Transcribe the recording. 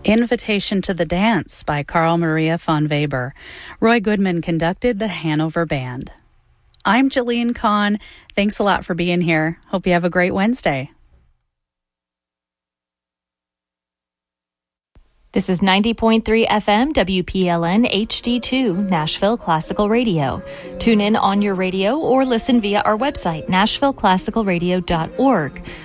Invitation to the Dance by Carl Maria von Weber. Roy Goodman conducted the Hanover Band. I'm Jillian Kahn. Thanks a lot for being here. Hope you have a great Wednesday. This is 90.3 FM WPLN HD2 Nashville Classical Radio. Tune in on your radio or listen via our website, nashvilleclassicalradio.org.